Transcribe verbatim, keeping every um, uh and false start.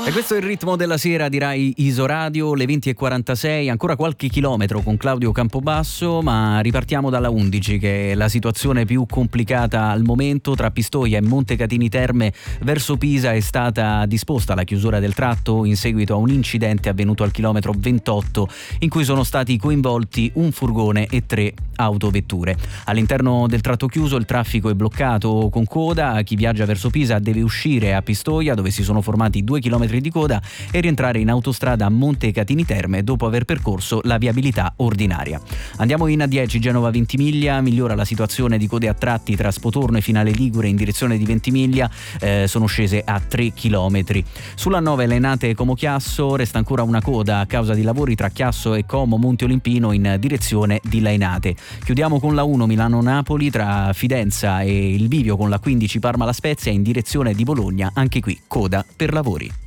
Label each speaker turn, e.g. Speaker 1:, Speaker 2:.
Speaker 1: E questo è il ritmo della sera di Rai Isoradio, le venti e quarantasei, ancora qualche chilometro con Claudio Campobasso, ma ripartiamo dalla undici, che è la situazione più complicata al momento. Tra Pistoia e Montecatini Terme verso Pisa è stata disposta la chiusura del tratto in seguito a un incidente avvenuto al chilometro ventotto in cui sono stati coinvolti un furgone e tre autovetture. All'interno del tratto chiuso il traffico è bloccato con coda, chi viaggia verso Pisa deve uscire a Pistoia dove si sono formati due chilometri di coda e rientrare in autostrada a Montecatini Terme dopo aver percorso la viabilità ordinaria. Andiamo in A dieci, Genova Ventimiglia, migliora la situazione di code a tratti tra Spotorno e Finale Ligure in direzione di Ventimiglia, eh, sono scese a tre chilometri. Sulla nove Lainate e Como Chiasso resta ancora una coda a causa di lavori tra Chiasso e Como Monte Olimpino in direzione di Lainate. Chiudiamo con la uno Milano-Napoli tra Fidenza e il bivio con la quindici Parma-La Spezia in direzione di Bologna, anche qui coda per lavori.